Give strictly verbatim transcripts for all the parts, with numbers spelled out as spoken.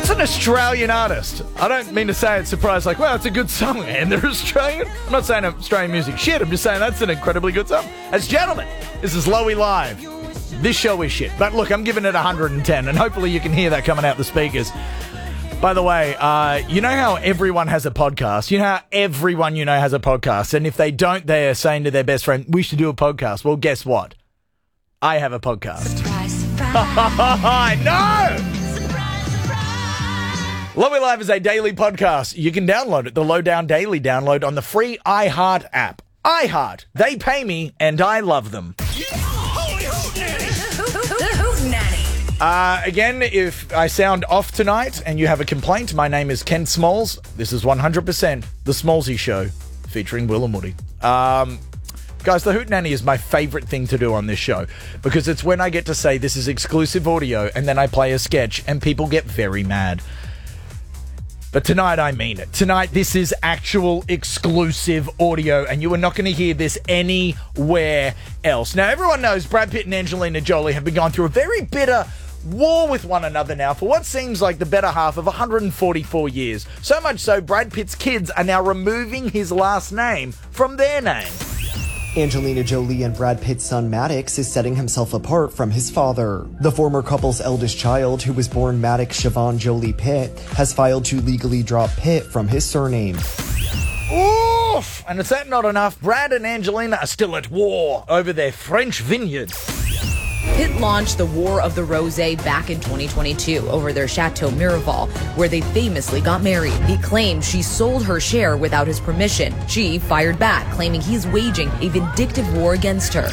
That's an Australian artist. I don't mean to say it's surprised, like, well, it's a good song, and they're Australian. I'm not saying Australian music shit. I'm just saying that's an incredibly good song. As gentlemen, this is Lowy Live. This show is shit. But look, I'm giving it one hundred ten, and hopefully you can hear that coming out the speakers. By the way, uh, you know how everyone has a podcast? You know how everyone you know has a podcast? And if they don't, they're saying to their best friend, we should do a podcast. Well, guess what? I have a podcast. Surprise, surprise. I know! Lowy Live is a daily podcast. You can download it, the Lowdown Daily download on the free iHeart app. iHeart. They pay me, and I love them. Uh, again, if I sound off tonight and you have a complaint, my name is Ken Smalls. This is one hundred percent The Smallsy Show, featuring Will and Woody. Um, guys, the Hootenanny is my favorite thing to do on this show because it's when I get to say this is exclusive audio and then I play a sketch and people get very mad. But tonight, I mean it. Tonight, this is actual exclusive audio, and you are not going to hear this anywhere else. Now, everyone knows Brad Pitt and Angelina Jolie have been going through a very bitter war with one another now for what seems like the better half of one hundred forty-four years. So much so, Brad Pitt's kids are now removing his last name from their name. Angelina Jolie and Brad Pitt's son Maddox is setting himself apart from his father. The former couple's eldest child, who was born Maddox Siobhan Jolie Pitt, has filed to legally drop Pitt from his surname. Oof! And is that not enough? Brad and Angelina are still at war over their French vineyard. Pitt launched the War of the Rosé back in twenty twenty-two over their Chateau Miraval, where they famously got married. He claimed she sold her share without his permission. She fired back, claiming he's waging a vindictive war against her.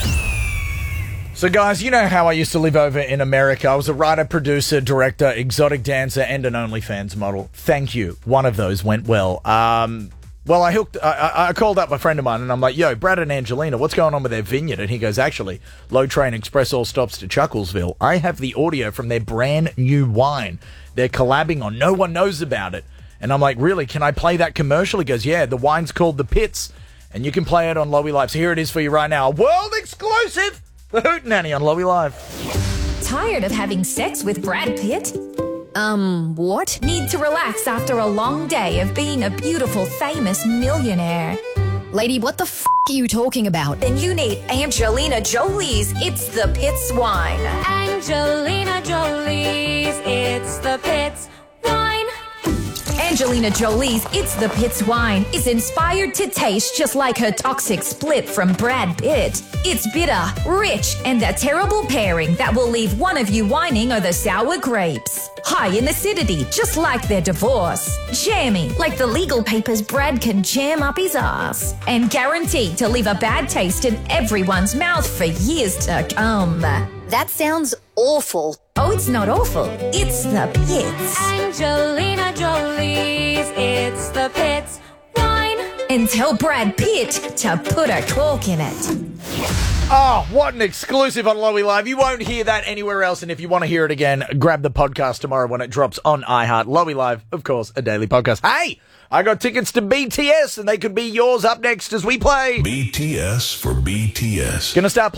So guys, you know how I used to live over in America. I was a writer, producer, director, exotic dancer, and an OnlyFans model. Thank you. One of those went well. Um... Well, I hooked. I, I called up a friend of mine, and I'm like, "Yo, Brad and Angelina, what's going on with their vineyard?" And he goes, "Actually, Low Train Express all stops to Chucklesville. I have the audio from their brand new wine they're collabing on. No one knows about it." And I'm like, "Really? Can I play that commercial?" He goes, "Yeah, the wine's called The Pits, and you can play it on Lowy Live. So here it is for you right now, world exclusive, the Hootenanny on Lowy Live." Tired of having sex with Brad Pitt? Um, what? Need to relax after a long day of being a beautiful, famous millionaire? Lady, what the f*** are you talking about? Then you need Angelina Jolie's It's the Pits wine. Angelina Jolie's It's the Pits wine. Angelina Jolie's It's the Pits wine is inspired to taste just like her toxic split from Brad Pitt. It's bitter, rich, and a terrible pairing that will leave one of you whining over sour grapes. High in acidity, just like their divorce. Jammy, like the legal papers Brad can jam up his ass. And guaranteed to leave a bad taste in everyone's mouth for years to come. That sounds awful. Oh, it's not awful. It's the Pits. Angelina Jolie's It's the Pits wine. And tell Brad Pitt to put a cork in it. Oh, what an exclusive on Lowy Live. You won't hear that anywhere else. And if you want to hear it again, grab the podcast tomorrow when it drops on iHeart. Lowy Live, of course, a daily podcast. Hey, I got tickets to B T S, and they could be yours up next as we play B T S for B T S. Gonna start